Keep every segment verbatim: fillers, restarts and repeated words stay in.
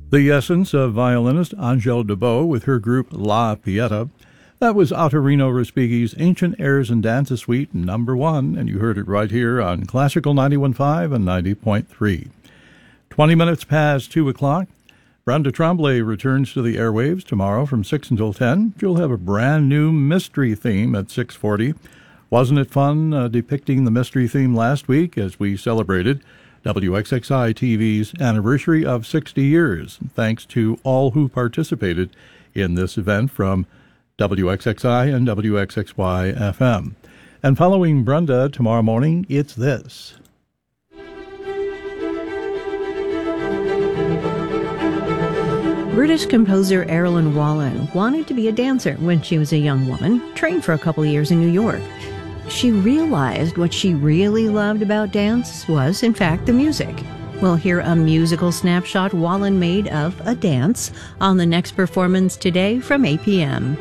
The Essence of violinist Angèle Debow with her group La Pieta. That was Ottorino Respighi's Ancient Airs and Dances Suite number one, and you heard it right here on Classical ninety-one point five and ninety point three. Twenty minutes past two o'clock. Brenda Tremblay returns to the airwaves tomorrow from six until ten. She'll have a brand new mystery theme at six forty. Wasn't it fun uh, depicting the mystery theme last week as we celebrated W X X I T V's anniversary of sixty years? Thanks to all who participated in this event from W X X I and W X X Y F M. And following Brenda tomorrow morning, it's this. British composer Erilyn Wallen wanted to be a dancer when she was a young woman, trained for a couple of years in New York. She realized what she really loved about dance was, in fact, the music. We'll hear a musical snapshot Wallen made of a dance on the next performance today from eight p.m.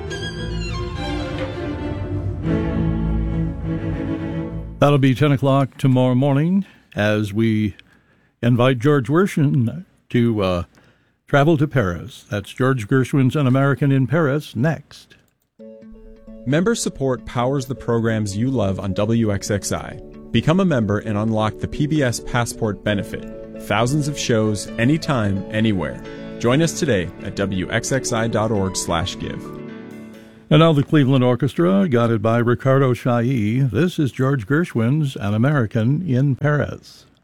That'll be ten o'clock tomorrow morning as we invite George Gershwin to uh, travel to Paris. That's George Gershwin's An American in Paris next. Member support powers the programs you love on W X X I. Become a member and unlock the P B S Passport benefit. Thousands of shows, anytime, anywhere. Join us today at W X X I dot org slash give. And now the Cleveland Orchestra, guided by Ricardo Chailly. This is George Gershwin's An American in Paris.